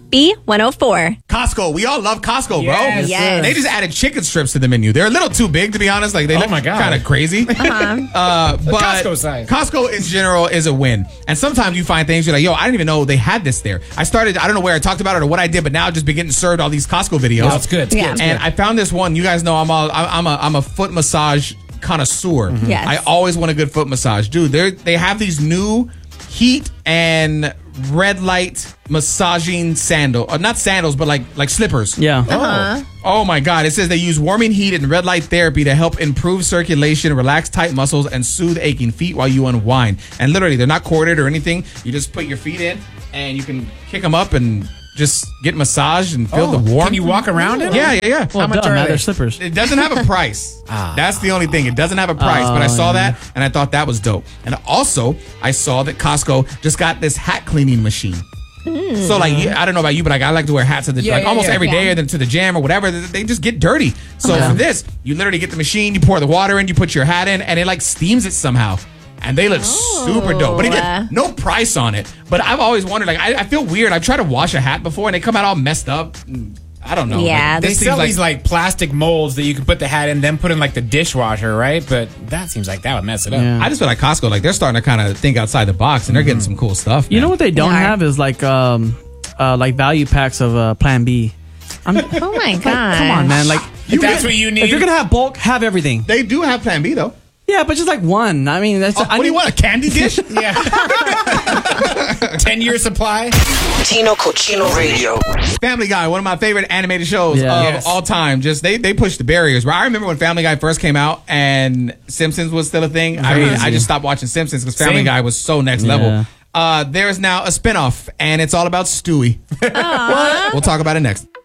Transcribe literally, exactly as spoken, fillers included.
B one oh four. Costco. We all love Costco, bro. Yes. Yes. They just added chicken strips to the menu. They're a little too big, to be honest. Like they Oh look my God. kind of crazy. Uh-huh. Uh, but Costco size. Costco in general is a win. And sometimes you find things you're like, yo, I didn't even know they had this there. I started, I don't know where I talked about it or what I did, but now I've just been getting served all these Costco videos. Oh, it's good. It's Yeah. good. It's And good. I found this one. You guys know I'm all, I'm a, I'm a foot massage connoisseur. Yes. I always want a good foot massage, dude. They they have these new heat and red light massaging sandal, or not sandals, but like like slippers. Yeah. Uh-huh. Oh my God! It says they use warming heat and red light therapy to help improve circulation, relax tight muscles, and soothe aching feet while you unwind. And literally, they're not corded or anything. You just put your feet in, and you can kick them up and just get massaged and feel the warmth. Can you walk around it? Yeah, yeah, yeah. Well, How much duh, are man, they? they're slippers. It doesn't have a price. That's the only thing. It doesn't have a price. but I saw that and I thought that was dope. And also, I saw that Costco just got this hat cleaning machine. So like, yeah, I don't know about you, but like I like to wear hats at the, Yeah, like yeah, almost yeah. every day Yeah. or then to the gym or whatever. They they just get dirty. So Yeah. for this, you literally get the machine, you pour the water in, you put your hat in, and it like steams it somehow. And they look super dope. But uh. again, no price on it. But I've always wondered, like, I, I feel weird. I've tried to wash a hat before and they come out all messed up. I don't know. Yeah, Like, They this sell seems like- these like plastic molds that you can put the hat in, then put in like the dishwasher, right? But that seems like that would mess it up. Yeah. I just feel like Costco, like they're starting to kind of think outside the box, and they're getting some cool stuff. You man. know what they don't Yeah. have is like um uh like value packs of uh Plan B. I'm, Oh my like, God. come on, man. Like If that's what you need. if you're gonna have bulk, have everything. They do have Plan B though. Yeah, but just like one. I mean, that's Oh, I what do you need- want? A candy dish? yeah. ten year supply. Tino Cochino Radio. Family Guy, one of my favorite animated shows Yeah. of Yes. all time. Just they they push the barriers. Right? I remember when Family Guy first came out and Simpsons was still a thing. I mean, I just stopped watching Simpsons because Family Same. Guy was so next Yeah. level. Uh, there is now a spinoff, and it's all about Stewie. What? We'll talk about it next.